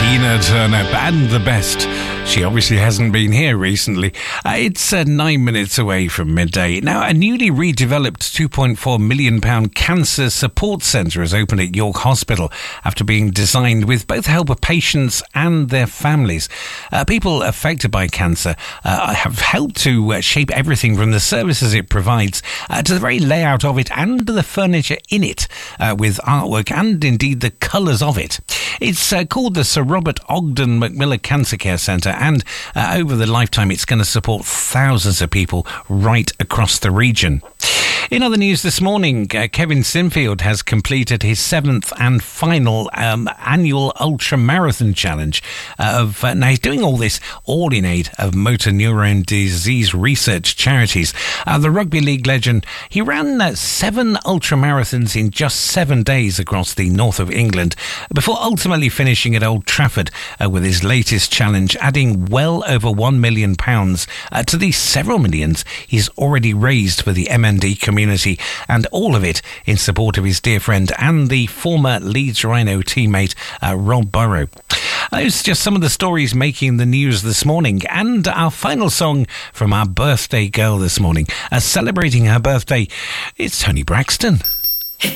Tina Turner, and the best. She obviously hasn't been here recently. It's 9 minutes away from midday. Now, a newly redeveloped £2.4 million cancer support centre has opened at York Hospital after being designed with both the help of patients and their families. People affected by cancer have helped to shape everything from the services it provides to the very layout of it and the furniture in it, with artwork and indeed the colours of it. It's called the Sir Robert Ogden Macmillan Cancer Care Centre, and over the lifetime it's going to support thousands of people right across the region. In other news this morning, Kevin Sinfield has completed his 7th and final annual ultramarathon challenge. Now, he's doing all this all in aid of motor neurone disease research charities. The rugby league legend, he ran 7 ultramarathons in just 7 days across the north of England before ultimately finishing at Old Trafford with his latest challenge, adding well over £1 million to the several millions he's already raised for the MND community, and all of it in support of his dear friend and the former Leeds Rhino teammate Rob Burrow. Those are just some of the stories making the news this morning, and our final song from our birthday girl this morning. Celebrating her birthday, it's Toni Braxton.